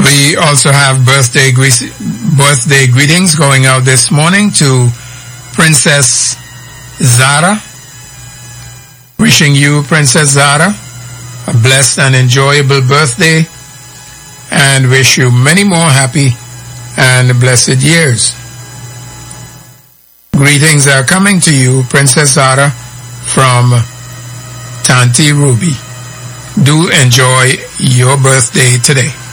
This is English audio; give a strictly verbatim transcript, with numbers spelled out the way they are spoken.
We also have birthday gre- birthday greetings going out this morning to Princess Zara. Wishing you, Princess Zara, a blessed and enjoyable birthday, and wish you many more happy and blessed years. Greetings are coming to you, Princess Zara, from Tanti Ruby. Do enjoy your birthday today.